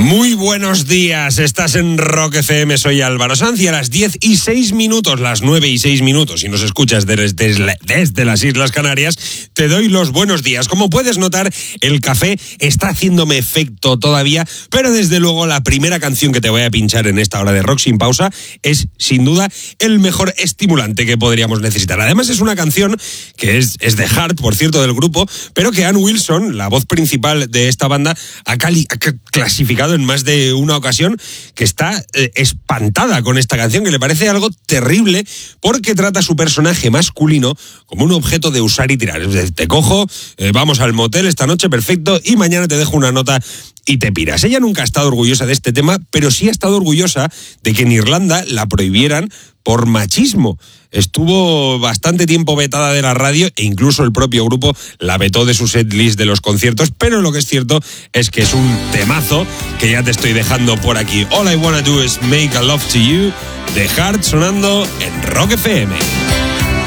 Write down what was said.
Muy buenos días, estás en Rock FM, soy Álvaro Sanz y a las 10:06, las 9:06, si nos escuchas desde las Islas Canarias, te doy los buenos días. Como puedes notar, el café está haciéndome efecto todavía, pero desde luego la primera canción que te voy a pinchar en esta hora de Rock Sin Pausa es, sin duda, el mejor estimulante que podríamos necesitar. Además es una canción que es de Heart, por cierto, del grupo, pero que Ann Wilson, la voz principal de esta banda, ha clasificado en más de una ocasión que está espantada con esta canción, que le parece algo terrible porque trata a su personaje masculino como un objeto de usar y tirar. Te cojo, vamos al motel esta noche, perfecto, y mañana te dejo una nota y te piras. Ella nunca ha estado orgullosa de este tema, pero sí ha estado orgullosa de que en Irlanda la prohibieran por machismo. Estuvo bastante tiempo vetada de la radio e incluso el propio grupo la vetó de su setlist de los conciertos, pero lo que es cierto es que es un temazo que ya te estoy dejando por aquí. All I Wanna Do Is Make a Love to You, de Heart, sonando en Rock FM.